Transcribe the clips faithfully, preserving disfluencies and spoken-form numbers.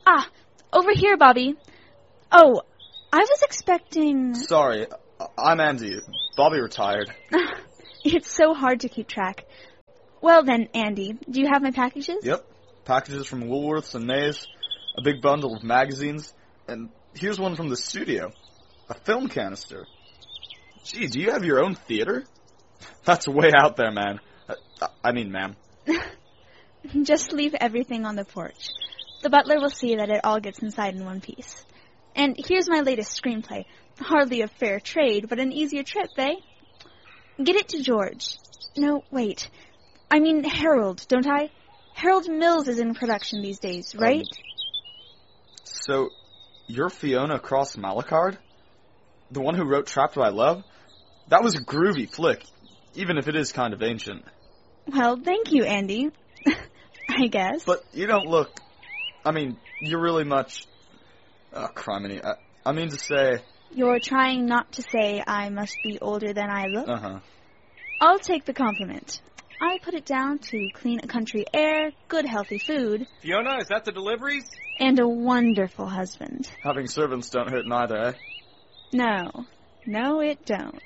Ah, over here, Bobby. Oh, I was expecting... Sorry, I'm Andy. Bobby retired. It's so hard to keep track. Well then, Andy, do you have my packages? Yep. Packages from Woolworths and Mays, a big bundle of magazines, and here's one from the studio. A film canister. Gee, do you have your own theater? That's way out there, man. I, I mean, ma'am. Just leave everything on the porch. The butler will see that it all gets inside in one piece. And here's my latest screenplay. Hardly a fair trade, but an easier trip, eh? Get it to George. No, wait. I mean Harold, don't I? Harold Mills is in production these days, right? Um, so, you're Fiona Cross-Malachard? The one who wrote Trapped by Love? That was a groovy flick, even if it is kind of ancient. Well, thank you, Andy. I guess. But you don't look... I mean, you're really much... Oh, criminy. I, I mean to say... You're trying not to say I must be older than I look? Uh-huh. I'll take the compliment. I put it down to clean country air, good healthy food... Fiona, is that the deliveries? ...and a wonderful husband. Having servants don't hurt neither, eh? No. No, it don't.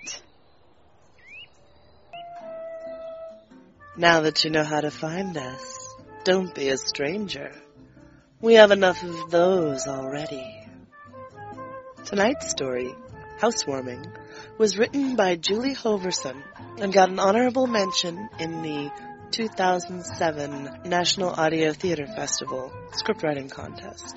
Now that you know how to find us, don't be a stranger. We have enough of those already. Tonight's story, Housewarming, was written by Julie Hoverson and got an honorable mention in the two thousand seven National Audio Theatre Festival scriptwriting contest.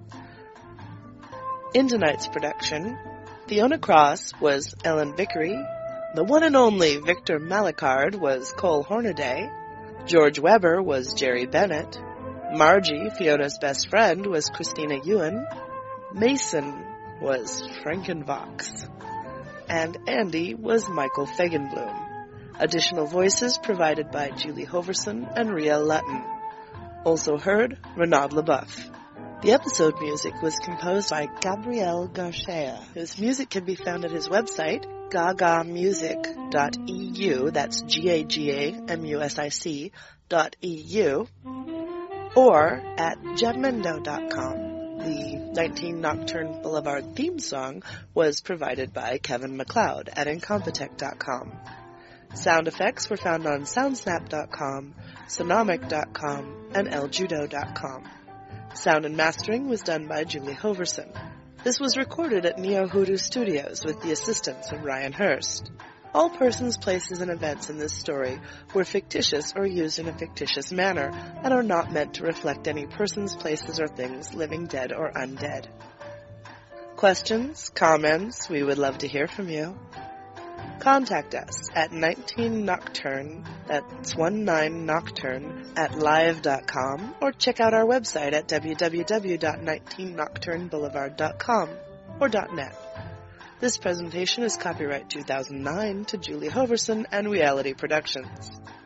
In tonight's production, Fiona Cross was Ellen Vickery, the one and only Victor Malachard was Cole Hornaday, George Weber was Jerry Bennett, Margie, Fiona's best friend, was Christina Ewan, Mason was Frankenvox, and Andy was Michael Fagenblum. Additional voices provided by Julie Hoverson and Riel Lutton. Also heard, Renaud LeBeuf. The episode music was composed by Gabriel Garcia, whose music can be found at his website, gaga music dot e u, that's G A G A M U S I C dot E U, or at jamendo dot com. The nineteen Nocturne Boulevard theme song was provided by Kevin MacLeod at incompetech dot com. Sound effects were found on soundsnap dot com, sonomic dot com, and el judo dot com. Sound and mastering was done by Julie Hoverson. This was recorded at Neo Hoodoo Studios with the assistance of Ryan Hurst. All persons, places, and events in this story were fictitious or used in a fictitious manner and are not meant to reflect any persons, places, or things, living, dead, or undead. Questions? Comments? We would love to hear from you. Contact us at nineteen Nocturne, that's nineteen Nocturne, at live dot com, or check out our website at w w w dot nineteen nocturne boulevard dot com or .net. This presentation is copyright two thousand nine to Julie Hoverson and Reality Productions.